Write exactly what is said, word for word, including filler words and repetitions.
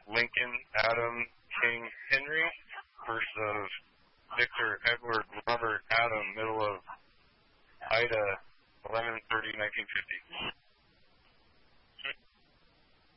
Lincoln Adam King Henry, first of Victor Edward Robert Adam, middle of Ida, eleven thirty nineteen fifty.